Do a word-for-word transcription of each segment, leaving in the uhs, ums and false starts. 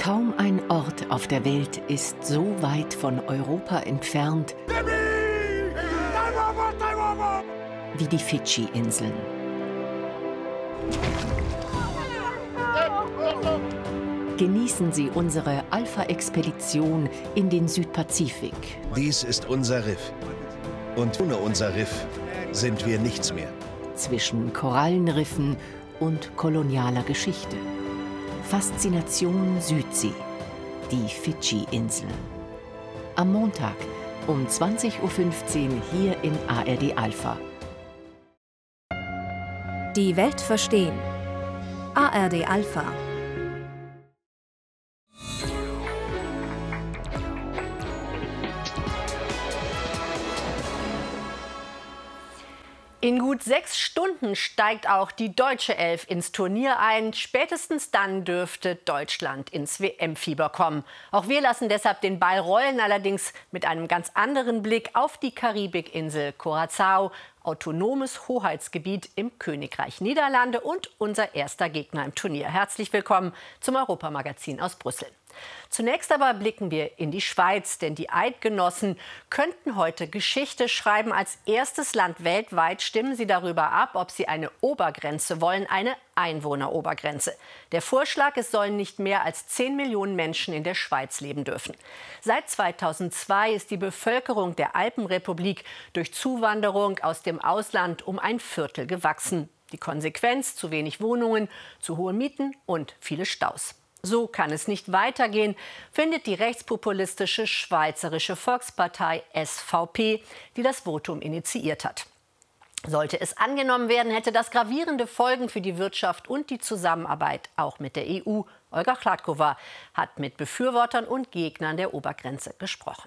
Kaum ein Ort auf der Welt ist so weit von Europa entfernt wie die Fidschi-Inseln. Genießen Sie unsere Alpha-Expedition in den Südpazifik. Dies ist unser Riff. Und ohne unser Riff sind wir nichts mehr. Zwischen Korallenriffen und kolonialer Geschichte. Faszination Südsee. Die Fidschi-Inseln. Am Montag um zwanzig Uhr fünfzehn hier in A R D Alpha. Die Welt verstehen. A R D Alpha. In gut sechs Stunden steigt auch die deutsche Elf ins Turnier ein. Spätestens dann dürfte Deutschland ins W M-Fieber kommen. Auch wir lassen deshalb den Ball rollen, allerdings mit einem ganz anderen Blick auf die Karibikinsel Curaçao, autonomes Hoheitsgebiet im Königreich Niederlande und unser erster Gegner im Turnier. Herzlich willkommen zum Europamagazin aus Brüssel. Zunächst aber blicken wir in die Schweiz, denn die Eidgenossen könnten heute Geschichte schreiben. Als erstes Land weltweit stimmen sie darüber ab, ob sie eine Obergrenze wollen, eine Einwohnerobergrenze. Der Vorschlag, es sollen nicht mehr als zehn Millionen Menschen in der Schweiz leben dürfen. Seit zweitausendzwei ist die Bevölkerung der Alpenrepublik durch Zuwanderung aus dem Ausland um ein Viertel gewachsen. Die Konsequenz: zu wenig Wohnungen, zu hohe Mieten und viele Staus. So kann es nicht weitergehen, findet die rechtspopulistische Schweizerische Volkspartei S V P, die das Votum initiiert hat. Sollte es angenommen werden, hätte das gravierende Folgen für die Wirtschaft und die Zusammenarbeit auch mit der E U. Olga Chladkova hat mit Befürwortern und Gegnern der Obergrenze gesprochen.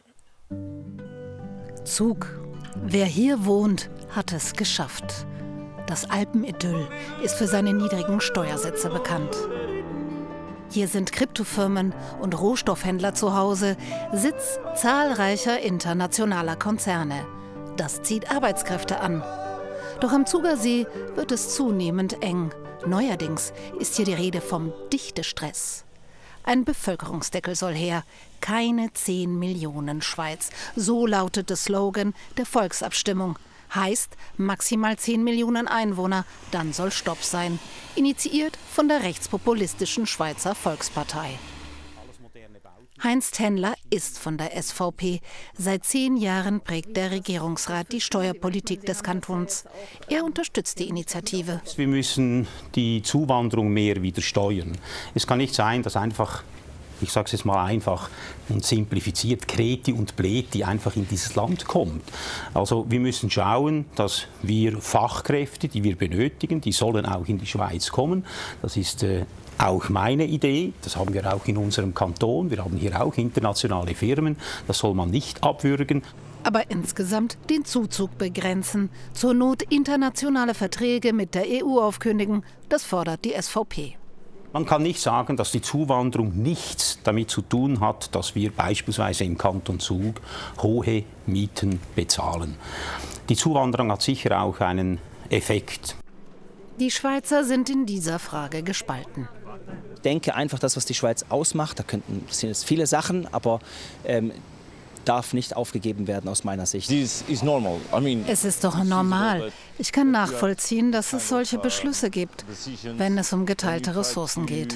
Zug. Wer hier wohnt, hat es geschafft. Das Alpenidyll ist für seine niedrigen Steuersätze bekannt. Hier sind Kryptofirmen und Rohstoffhändler zu Hause, Sitz zahlreicher internationaler Konzerne. Das zieht Arbeitskräfte an. Doch am Zugersee wird es zunehmend eng. Neuerdings ist hier die Rede vom Dichtestress. Ein Bevölkerungsdeckel soll her. Keine zehn Millionen Schweiz. So lautet der Slogan der Volksabstimmung. Heißt maximal zehn Millionen Einwohner, dann soll Stopp sein. Initiiert von der rechtspopulistischen Schweizer Volkspartei. Heinz Tennler ist von der S V P. Seit zehn Jahren prägt der Regierungsrat die Steuerpolitik des Kantons. Er unterstützt die Initiative. Wir müssen die Zuwanderung mehr wieder steuern. Es kann nicht sein, dass einfach, ich sage es jetzt mal einfach und simplifiziert, Kreti und Pleti einfach in dieses Land kommt. Also wir müssen schauen, dass wir Fachkräfte, die wir benötigen, die sollen auch in die Schweiz kommen. Das ist äh, auch meine Idee. Das haben wir auch in unserem Kanton. Wir haben hier auch internationale Firmen. Das soll man nicht abwürgen. Aber insgesamt den Zuzug begrenzen. Zur Not internationale Verträge mit der E U aufkündigen. Das fordert die S V P. Man kann nicht sagen, dass die Zuwanderung nichts damit zu tun hat, dass wir beispielsweise im Kanton Zug hohe Mieten bezahlen. Die Zuwanderung hat sicher auch einen Effekt. Die Schweizer sind in dieser Frage gespalten. Ich denke einfach, das, was die Schweiz ausmacht, da könnten, das sind jetzt viele Sachen, aber ähm, darf nicht aufgegeben werden aus meiner Sicht. Es ist doch normal. Ich kann nachvollziehen, dass es solche Beschlüsse gibt, wenn es um geteilte Ressourcen geht.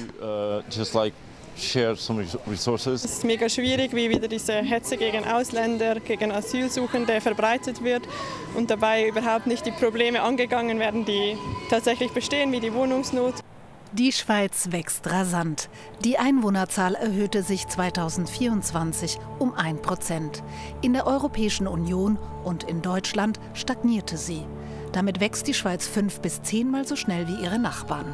Es ist mega schwierig, wie wieder diese Hetze gegen Ausländer, gegen Asylsuchende verbreitet wird und dabei überhaupt nicht die Probleme angegangen werden, die tatsächlich bestehen, wie die Wohnungsnot. Die Schweiz wächst rasant. Die Einwohnerzahl erhöhte sich zweitausendvierundzwanzig um ein Prozent. In der Europäischen Union und in Deutschland stagnierte sie. Damit wächst die Schweiz fünf bis zehnmal so schnell wie ihre Nachbarn.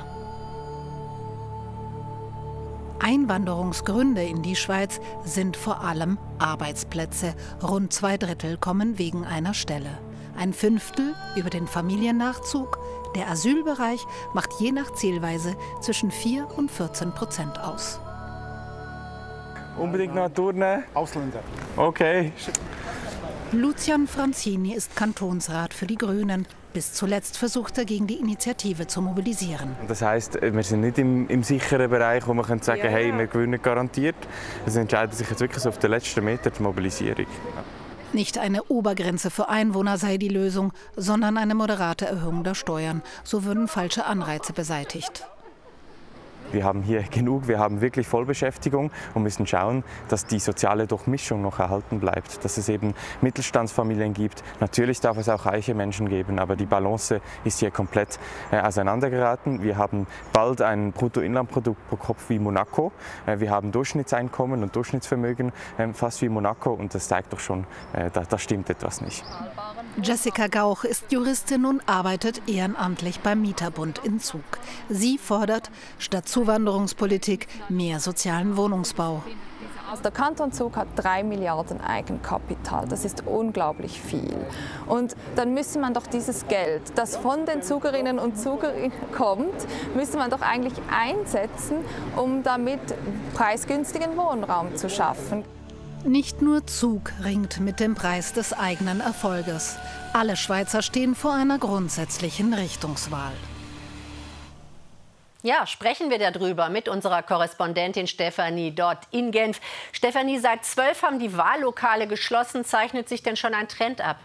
Einwanderungsgründe in die Schweiz sind vor allem Arbeitsplätze. Rund zwei Drittel kommen wegen einer Stelle. Ein Fünftel über den Familiennachzug. Der Asylbereich macht je nach Zählweise zwischen vier und vierzehn Prozent aus. Unbedingt noch Turnen? Ausländer. Okay. Lucian Franzini ist Kantonsrat für die Grünen. Bis zuletzt versucht er, gegen die Initiative zu mobilisieren. Das heisst, wir sind nicht im, im sicheren Bereich, wo man sagen kann, ja, hey, wir gewinnen garantiert. Es entscheidet sich jetzt wirklich auf den letzten Meter die Mobilisierung. Nicht eine Obergrenze für Einwohner sei die Lösung, sondern eine moderate Erhöhung der Steuern. So würden falsche Anreize beseitigt. Wir haben hier genug, wir haben wirklich Vollbeschäftigung und müssen schauen, dass die soziale Durchmischung noch erhalten bleibt, dass es eben Mittelstandsfamilien gibt. Natürlich darf es auch reiche Menschen geben, aber die Balance ist hier komplett äh, auseinandergeraten. Wir haben bald ein Bruttoinlandprodukt pro Kopf wie Monaco. Äh, wir haben Durchschnittseinkommen und Durchschnittsvermögen äh, fast wie Monaco und das zeigt doch schon, äh, da, da stimmt etwas nicht. Jessica Gauch ist Juristin und arbeitet ehrenamtlich beim Mieterbund in Zug. Sie fordert statt Zuwanderungspolitik mehr sozialen Wohnungsbau. Also der Kanton Zug hat drei Milliarden Eigenkapital. Das ist unglaublich viel. Und dann müsste man doch dieses Geld, das von den Zugerinnen und Zugern kommt, müsste man doch eigentlich einsetzen, um damit preisgünstigen Wohnraum zu schaffen. Nicht nur Zug ringt mit dem Preis des eigenen Erfolges. Alle Schweizer stehen vor einer grundsätzlichen Richtungswahl. Ja, sprechen wir darüber mit unserer Korrespondentin Stefanie dort in Genf. Stefanie, seit zwölf haben die Wahllokale geschlossen. Zeichnet sich denn schon ein Trend ab?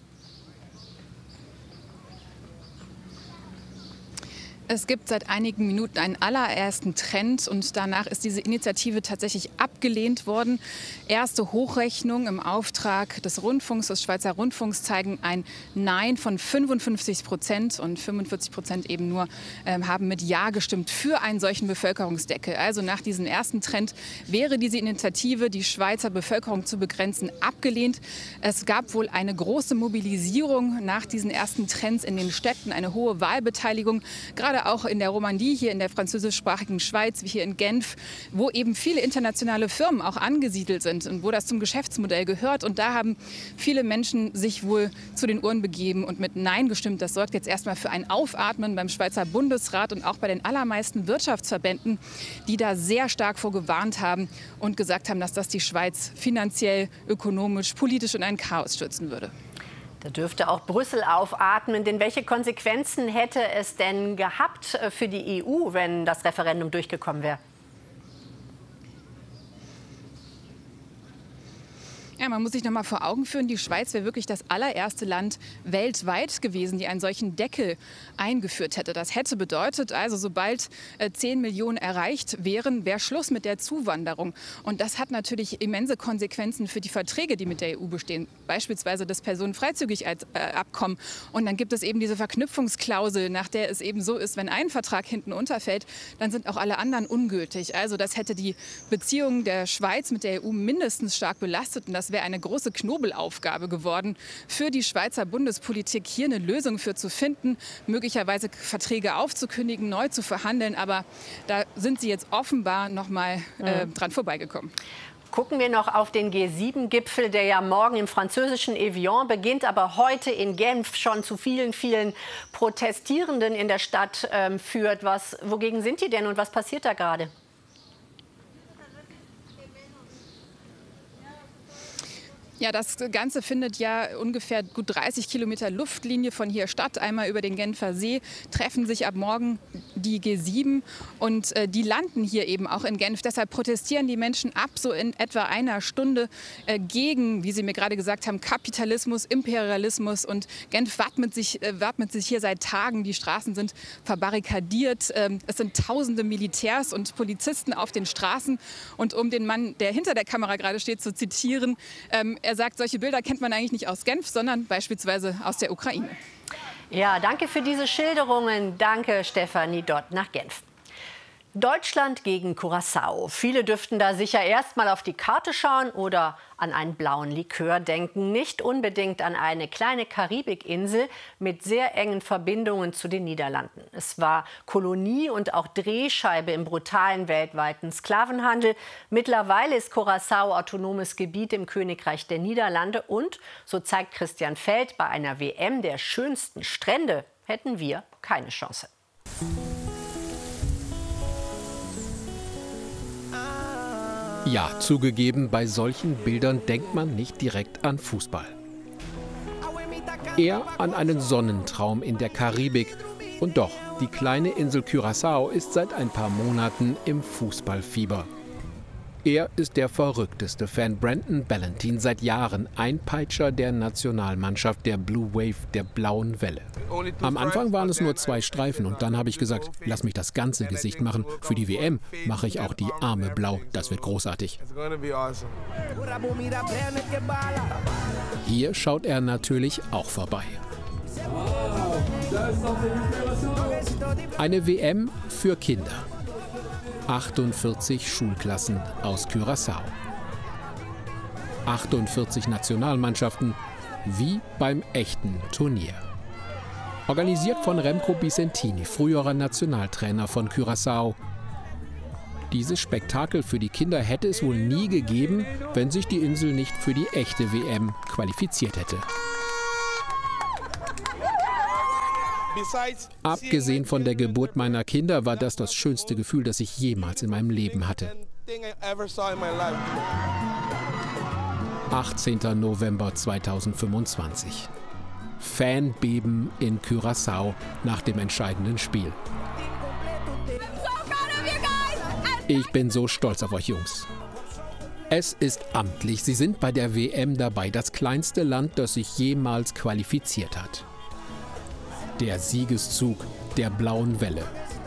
Es gibt seit einigen Minuten einen allerersten Trend und danach ist diese Initiative tatsächlich abgelehnt worden. Erste Hochrechnungen im Auftrag des Rundfunks, des Schweizer Rundfunks, zeigen ein Nein von fünfundfünfzig Prozent und fünfundvierzig Prozent eben nur ähm, haben mit Ja gestimmt für einen solchen Bevölkerungsdeckel. Also nach diesem ersten Trend wäre diese Initiative, die Schweizer Bevölkerung zu begrenzen, abgelehnt. Es gab wohl eine große Mobilisierung nach diesen ersten Trends in den Städten, eine hohe Wahlbeteiligung, gerade auch in der Romandie, hier in der französischsprachigen Schweiz, wie hier in Genf, wo eben viele internationale Firmen auch angesiedelt sind und wo das zum Geschäftsmodell gehört. Und da haben viele Menschen sich wohl zu den Urnen begeben und mit Nein gestimmt. Das sorgt jetzt erstmal für ein Aufatmen beim Schweizer Bundesrat und auch bei den allermeisten Wirtschaftsverbänden, die da sehr stark vorgewarnt haben und gesagt haben, dass das die Schweiz finanziell, ökonomisch, politisch in ein Chaos stürzen würde. Da dürfte auch Brüssel aufatmen, denn welche Konsequenzen hätte es denn gehabt für die E U, wenn das Referendum durchgekommen wäre? Ja, man muss sich noch mal vor Augen führen, die Schweiz wäre wirklich das allererste Land weltweit gewesen, die einen solchen Deckel eingeführt hätte. Das hätte bedeutet, also sobald äh, zehn Millionen erreicht wären, wäre Schluss mit der Zuwanderung. Und das hat natürlich immense Konsequenzen für die Verträge, die mit der E U bestehen. Beispielsweise das Personenfreizügigkeitsabkommen. Und dann gibt es eben diese Verknüpfungsklausel, nach der es eben so ist, wenn ein Vertrag hinten unterfällt, dann sind auch alle anderen ungültig. Also das hätte die Beziehungen der Schweiz mit der E U mindestens stark belastet. Und das wäre eine große Knobelaufgabe geworden für die Schweizer Bundespolitik, hier eine Lösung für zu finden, möglicherweise Verträge aufzukündigen, neu zu verhandeln. Aber da sind sie jetzt offenbar noch mal äh, dran vorbeigekommen. Gucken wir noch auf den G sieben Gipfel, der ja morgen im französischen Evian beginnt, aber heute in Genf schon zu vielen, vielen Protestierenden in der Stadt ähm, führt. Was, wogegen sind die denn und was passiert da gerade? Ja, das Ganze findet ja ungefähr gut dreißig Kilometer Luftlinie von hier statt. Einmal über den Genfer See treffen sich ab morgen die G sieben und äh, die landen hier eben auch in Genf. Deshalb protestieren die Menschen ab so in etwa einer Stunde äh, gegen, wie Sie mir gerade gesagt haben, Kapitalismus, Imperialismus. Und Genf wappnet sich, äh, wappnet sich hier seit Tagen. Die Straßen sind verbarrikadiert. Ähm, es sind tausende Militärs und Polizisten auf den Straßen. Und um den Mann, der hinter der Kamera gerade steht, zu zitieren, ähm, er sagt, solche Bilder kennt man eigentlich nicht aus Genf, sondern beispielsweise aus der Ukraine. Ja, danke für diese Schilderungen. Danke, Stefanie, dort nach Genf. Deutschland gegen Curaçao. Viele dürften da sicher erst mal auf die Karte schauen oder an einen blauen Likör denken. Nicht unbedingt an eine kleine Karibikinsel mit sehr engen Verbindungen zu den Niederlanden. Es war Kolonie und auch Drehscheibe im brutalen weltweiten Sklavenhandel. Mittlerweile ist Curaçao autonomes Gebiet im Königreich der Niederlande. Und, so zeigt Christian Feld, bei einer W M der schönsten Strände hätten wir keine Chance. Ja, zugegeben, bei solchen Bildern denkt man nicht direkt an Fußball. Er an einen Sonnentraum in der Karibik. Und doch, die kleine Insel Curaçao ist seit ein paar Monaten im Fußballfieber. Er ist der verrückteste Fan, Brandon Ballantyne, seit Jahren Einpeitscher der Nationalmannschaft der Blue Wave, der blauen Welle. Am Anfang waren es nur zwei Streifen und dann habe ich gesagt, lass mich das ganze Gesicht machen. Für die W M mache ich auch die Arme blau, das wird großartig. Hier schaut er natürlich auch vorbei. Eine W M für Kinder. achtundvierzig Schulklassen aus Curaçao. achtundvierzig Nationalmannschaften, wie beim echten Turnier. Organisiert von Remco Bisentini, früherer Nationaltrainer von Curaçao. Dieses Spektakel für die Kinder hätte es wohl nie gegeben, wenn sich die Insel nicht für die echte W M qualifiziert hätte. Abgesehen von der Geburt meiner Kinder war das das schönste Gefühl, das ich jemals in meinem Leben hatte. achtzehnter November zweitausendfünfundzwanzig. Fanbeben in Curaçao nach dem entscheidenden Spiel. Ich bin so stolz auf euch Jungs. Es ist amtlich, Sie sind bei der W M dabei, das kleinste Land, das sich jemals qualifiziert hat. Der Siegeszug der blauen Welle.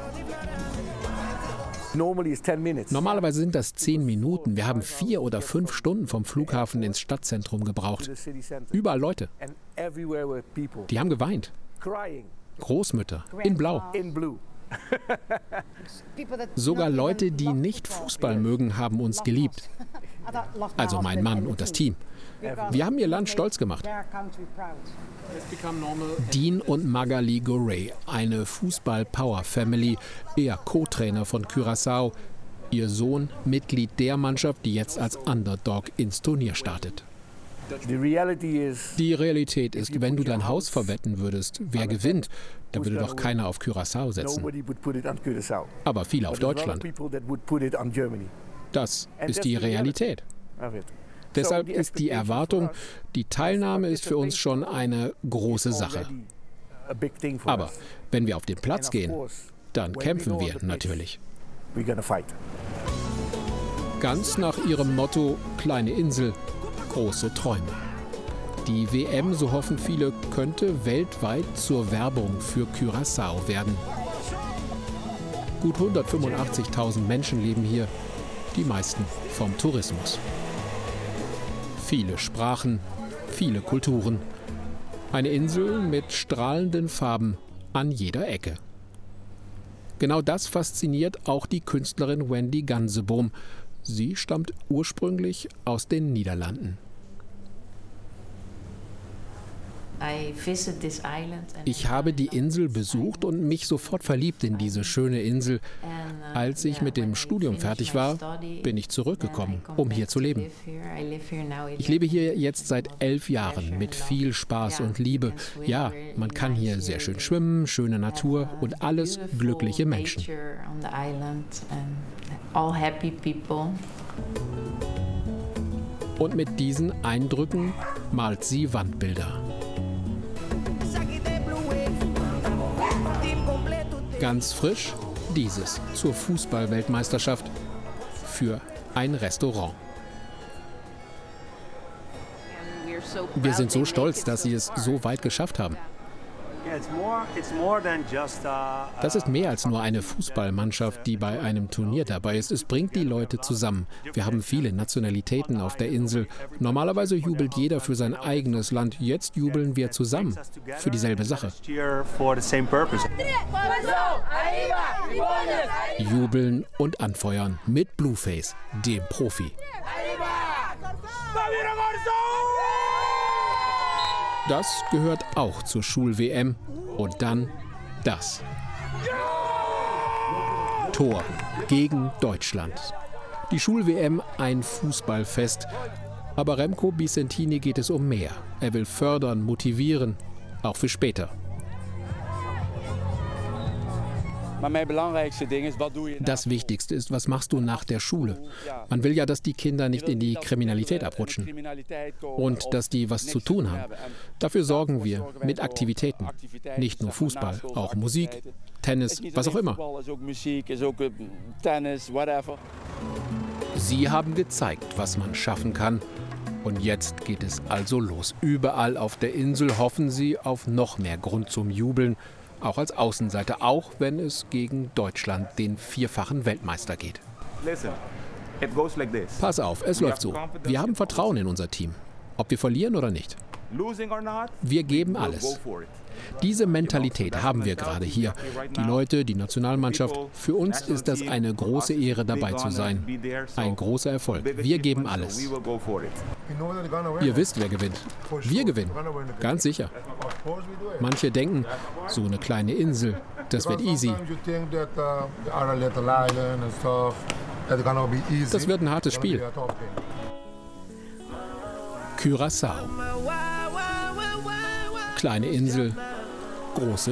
Normalerweise sind das zehn Minuten. Wir haben vier oder fünf Stunden vom Flughafen ins Stadtzentrum gebraucht. Überall Leute. Die haben geweint. Großmütter in Blau. Sogar Leute, die nicht Fußball mögen, haben uns geliebt. Also mein Mann und das Team. Wir haben ihr Land stolz gemacht. Dean und Magali Gorey, eine Fußball-Power-Family, er Co-Trainer von Curaçao, ihr Sohn Mitglied der Mannschaft, die jetzt als Underdog ins Turnier startet. Die Realität ist, wenn du dein Haus verwetten würdest, wer gewinnt, dann würde doch keiner auf Curaçao setzen. Aber viele auf Deutschland. Das ist die Realität. Deshalb ist die Erwartung, die Teilnahme ist für uns schon eine große Sache. Aber wenn wir auf den Platz gehen, dann kämpfen wir natürlich. Ganz nach ihrem Motto, kleine Insel, große Träume. Die W M, so hoffen viele, könnte weltweit zur Werbung für Curaçao werden. Gut hundertfünfundachtzigtausend Menschen leben hier, die meisten vom Tourismus. Viele Sprachen, viele Kulturen. Eine Insel mit strahlenden Farben an jeder Ecke. Genau das fasziniert auch die Künstlerin Wendy Ganseboom. Sie stammt ursprünglich aus den Niederlanden. Ich habe die Insel besucht und mich sofort verliebt in diese schöne Insel. Als ich mit dem Studium fertig war, bin ich zurückgekommen, um hier zu leben. Ich lebe hier jetzt seit elf Jahren mit viel Spaß und Liebe. Ja, man kann hier sehr schön schwimmen, schöne Natur und alles glückliche Menschen. Und mit diesen Eindrücken malt sie Wandbilder. Ganz frisch dieses zur Fußball-Weltmeisterschaft für ein Restaurant. Wir sind so stolz, dass Sie es so weit geschafft haben. Das ist mehr als nur eine Fußballmannschaft, die bei einem Turnier dabei ist. Es bringt die Leute zusammen. Wir haben viele Nationalitäten auf der Insel. Normalerweise jubelt jeder für sein eigenes Land. Jetzt jubeln wir zusammen für dieselbe Sache. Jubeln und anfeuern mit Blueface, dem Profi. Das gehört auch zur Schul-W M. Und dann das. Tor gegen Deutschland. Die Schul-W M ein Fußballfest. Aber Remco Bisentini geht es um mehr. Er will fördern, motivieren, auch für später. Das Wichtigste ist, was machst du nach der Schule? Man will ja, dass die Kinder nicht in die Kriminalität abrutschen und dass die was zu tun haben. Dafür sorgen wir mit Aktivitäten. Nicht nur Fußball, auch Musik, Tennis, was auch immer. Sie haben gezeigt, was man schaffen kann. Und jetzt geht es also los. Überall auf der Insel hoffen sie auf noch mehr Grund zum Jubeln. Auch als Außenseiter, auch wenn es gegen Deutschland, den vierfachen Weltmeister, geht. Pass auf, es läuft so. Wir haben Vertrauen in unser Team. Ob wir verlieren oder nicht. Wir geben alles. Diese Mentalität haben wir gerade hier. Die Leute, die Nationalmannschaft. Für uns ist das eine große Ehre, dabei zu sein. Ein großer Erfolg. Wir geben alles. Ihr wisst, wer gewinnt. Wir gewinnen. Ganz sicher. Manche denken, so eine kleine Insel, das wird easy. Das wird ein hartes Spiel. Curaçao. Kleine Insel, große